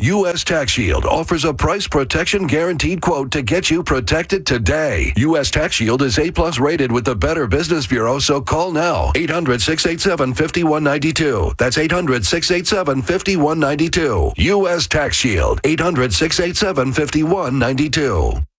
U.S. Tax Shield offers a price protection guaranteed quote to get you protected today. U.S. Tax Shield is A+ rated with the Better Business Bureau, so call now. 800-687-5192. That's 800-687-5192. U.S. Tax Shield. 800-687-5192.